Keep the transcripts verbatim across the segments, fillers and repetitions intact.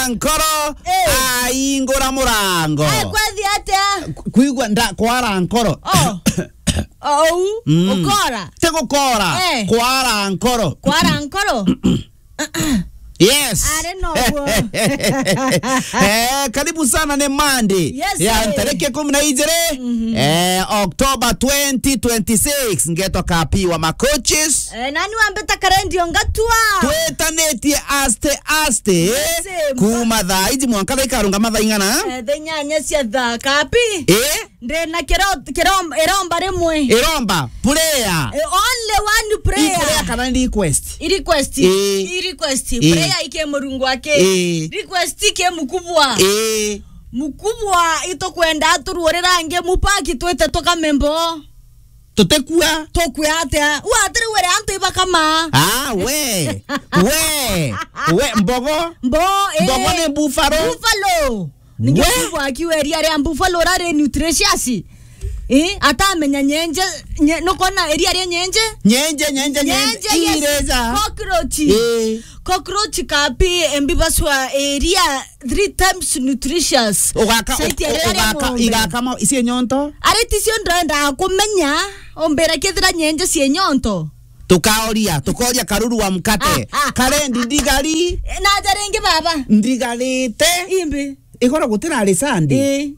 nkoro aingura murango eh kwathi atia kuigwa nda kwara nkoro oh oh ukora tego kora kwara nkoro kwara nkoro yes I don't know. eh karibu sana ne Monday yes, ya tareke kumi na nne mm -hmm. eh October twenty twenty-six ngeto kapiwa makoches eh nani wambeta karendio ngatua twetaneti aste aste yes, kuma tha iji mwankala ikarunga matha ingana eh thenyanya cia tha kapi eh ndena kero kero eromba remwe eromba prayer eh, only one prayer prayer kana request request eh, request eh, prayer ike murungu wake eh, request ike mukubwa eh mukubwa ito kwenda turuorera nge mupaki twete toka membo tutekua tokuya atia wa atiri were antu ibakama ah we we we mbogo mbo eh mbogo ne buffalo buffalo ninge kubwa kiweri ari buffalo rare nutritious eh atamenya nyenje nye, no kona eri ari nyenje nyenje nyenje nyenje ireza cockroach eh cockroach kapi embibaswa area three times nutritious ogaka ogaka igakama isi nyonto ari tisio ndenda kumenya ombera kethira nyenje sie nyonto tukaoria tukoria karuru wa mkate karendi ndigari na jarenge baba ndigarite imbi ikora gutira ari sandi eh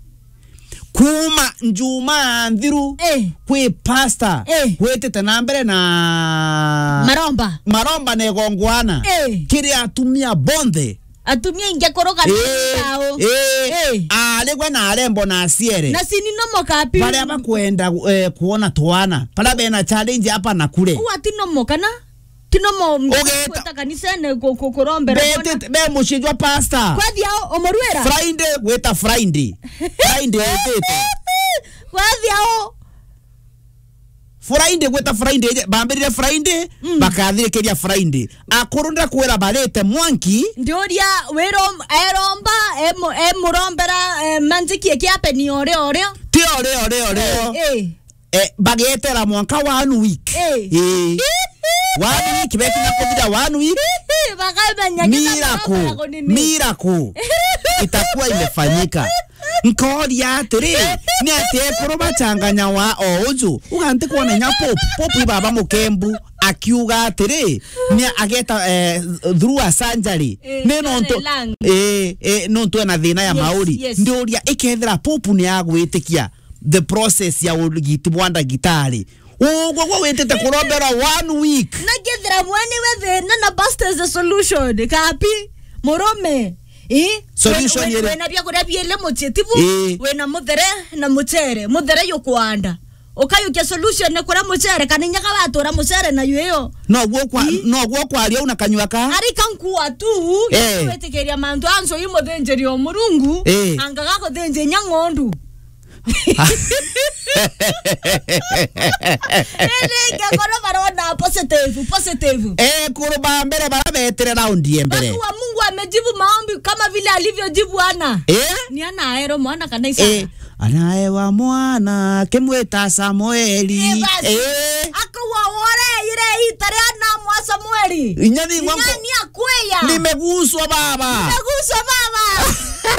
kuma njuma ndhiru eh kwi pasta eh wetete na mbere na maromba maromba ne gongwana eh kiri atumia bonde atumia inge koroga tao eh eh alegwe na alembo na asiere na sini no mokapi pale hapa kwenda eh, kuona twana pala bena challenge hapa na kule uati no mokana tinomo mkweta kanisa ne kokorombera bete be mushijwa pasta kwa diao omorwera Friday weta Friday Friday weta kwa diao Friday weta Friday bambirire Friday mm. bakathire keria Friday akurunda kwera balete mwanki ndioria werom eromba emo emurombera manjiki ekiape ni ore ore ti ore ore ore eh eh bagetera mwanka one week eh eh one week beki na covid one week bakamenya miracle miracle itakuwa imefanyika nkori atiri ni ate kuroba changanya wa oju ugante kuona nya pop pop baba mukembu akiuga atiri ni ageta eh, through a surgery ne nonto eh eh nonto na thina ya mauri ndoria ikethera pop ni agwitikia the process ya urigiti bwanda gitari ugo go wetete kurombera one week na gethera mwene wethe na na basta is the solution kapi morome eh solution yele wena bya kura byele mochetibu wena muthere na muchere muthere yokwanda okayuke solution ne kura muchere kaninya kabatora muchere na yuyo no gwo kwa no gwo kwa ria una kanywa ka ari kankuwa tu wetekeria mantu anso yimo denjeri o murungu angaga ko denje nyangondu Ega kono barona positive positive eh kuruba mbere barabetere round mbere kwa Mungu amejibu maombi kama vile alivyojibu ana eh ni ana aero mwana kana isa eh anaewa mwana kemweta Samueli eh akawa wore ile itare ana mwa Samueli inyani ngwa ni akweya nimeguswa baba nimeguswa baba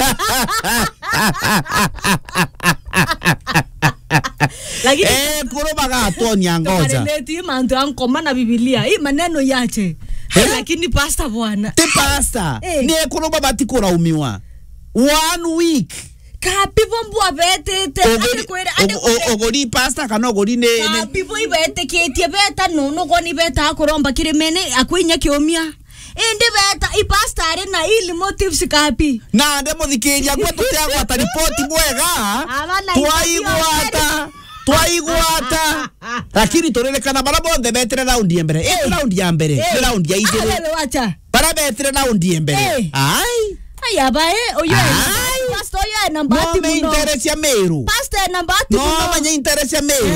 lakini eh kuroba gatonya ngoja ndio mantu ankoma na Biblia hii maneno yache lakini pasta bwana ti pasta ni kuroba batikura umiwa one week kapivo mbwa betete ate kwera ate kwera ogori pasta kana ogori ne kapivo ibete ketie beta no no goni beta kuromba kirimene akwinya kiomia ende beta ipasta are na ili motives kapi na ndemo thikiria gwetu tiagwa ta report bwega twaiguata twaiguata lakini torerekana bara bonde betere round ya mbere eh round ya mbere ni round ya ijere wewe wacha bara betere round ya mbere ai aya bae oyo pastor ya namba ati muno no interest ya meru pastor namba ati muno no manya interest ya meru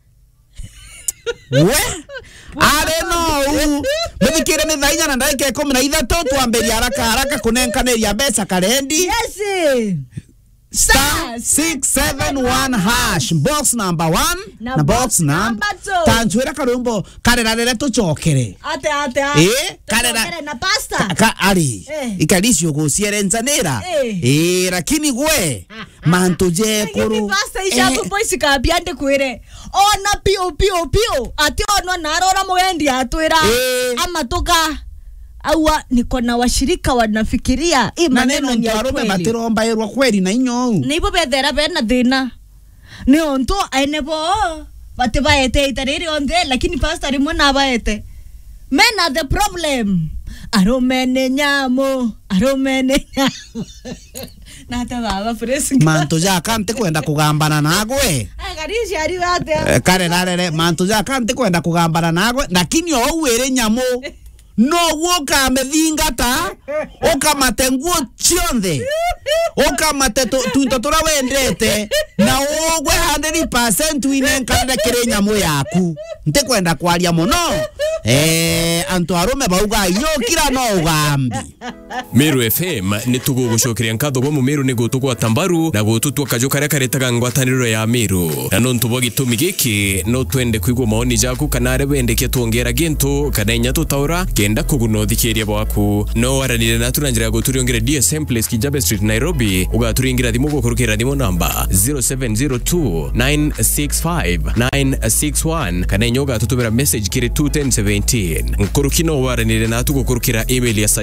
we are no mubikire ni thainya na ndaike kumi na ithatu twamberia haraka haraka kunenkaneria mbeca karendi yes star six seven one hash box number one na, na box number two tanjwira karumbo karerarere tuchokere ate ate ate eh karera na pasta ka, ka ali eh. ikalisho gusierenzanira eh, eh lakini gwe manto je kuru pasta ishapo eh. Boys kabiande kwere ona pio pio pio ati ono narora mugendi atwira eh. Amatoka awa niko na washirika wanafikiria hii maneno ni ya kweli. Batiromba yerwa kweli na inyo. Nipo bethera bena thina. Ni onto enebo bate baete itariri onde lakini pastor mwana baete. Men are the problem. Aromene nyamo, aromene nyamo. Nata baba fresh. Manto ja kante kwenda kugambana nagwe. Agarishi ari bate. Kare rare manto ja kante kwenda kugambana nagwe lakini owere nyamo. No woka medingata oka matenguo chionde oka mateto tuntotora wendete na ogwe one hundred percent wine nkanda kirenya mo yaku nte kwenda kwaria muno eh anto arume bauga yo kira no ugambi Meru F M nitugugucokeria nkatho gwa Meru ni gutugwa tambaru na gututwa kajo karia karetaga ngwataniro ya Meru na no ntubo gitumi giki no twende kwigwa maoni jaku kana are wendeke tuongera gintu kana inya tutaura kenda kuguno thikiria bwaku no waranire na turanjira guturiongere D S M Place Kijabe Street Nairobi ugaturingira thimu gukurukira thimu namba zero seven zero two nine six five nine six one kana inyoga tutubira message kiri two ten seventeen nkurukino waranire na tugukurukira email ya